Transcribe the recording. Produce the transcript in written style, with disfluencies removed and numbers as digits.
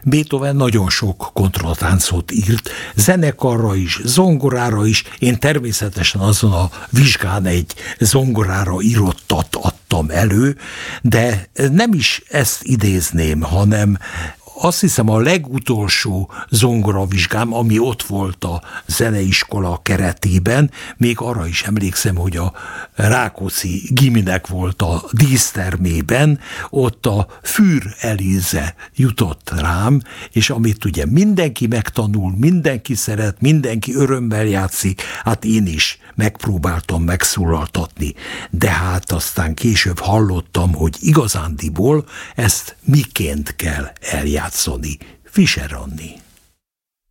Beethoven nagyon sok kontratáncot írt, zenekarra is, zongorára is. Én természetesen azon a vizsgán egy zongorára írottat adtam elő, de nem is ezt idézném, hanem azt hiszem a legutolsó zongoravizsgám, ami ott volt a zeneiskola keretében, még arra is emlékszem, hogy a Rákóczi Giminek volt a dísztermében, ott a Für Elize jutott rám, és amit ugye mindenki megtanul, mindenki szeret, mindenki örömmel játszik, hát én is megpróbáltam megszólaltatni, de hát aztán később hallottam, hogy igazándiból ezt miként kell eljátszani. Fischer Anni.